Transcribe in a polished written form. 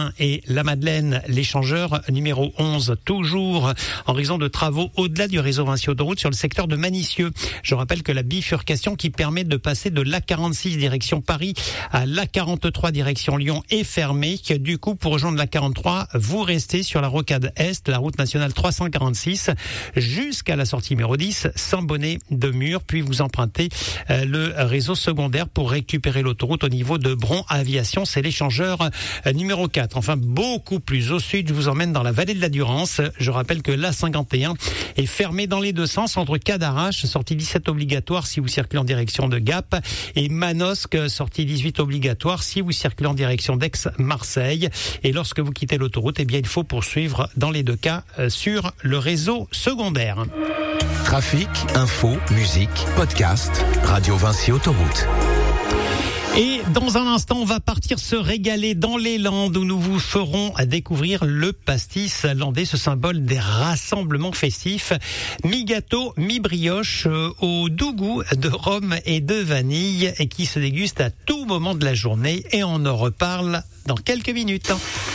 Saint-Quentin et la Madeleine, l'échangeur numéro 11, toujours en raison de travaux au-delà du réseau Vinci Autoroute sur le secteur de Manicieux. Je rappelle que la bifurcation qui permet de passer de l'A46 direction Paris à l'A43 direction Lyon est fermée. Du coup, pour rejoindre l'A43, vous restez sur la rocade Est, la route nationale 346, jusqu'à la sortie numéro 10, Saint-Bonnet de Mur, puis vous empruntez le réseau secondaire pour récupérer l'autoroute au niveau de Bron Aviation. C'est l'échangeur numéro 4. Enfin, beaucoup plus au sud, je vous emmène dans la vallée de la Durance. Je rappelle que l'A51 est fermé dans les deux sens entre Cadarache, sortie 17 obligatoire si vous circulez en direction de Gap, et Manosque, sortie 18 obligatoire si vous circulez en direction d'Aix-Marseille. Et lorsque vous quittez l'autoroute, eh bien, il faut poursuivre dans les deux cas sur le réseau secondaire. Trafic, info, musique, podcast, Radio Vinci Autoroute. Et dans un instant, on va partir se régaler dans les Landes où nous vous ferons découvrir le pastis landais, ce symbole des rassemblements festifs. Mi-gâteau, mi-brioche au doux goût de rhum et de vanille et qui se déguste à tout moment de la journée. Et on en reparle dans quelques minutes.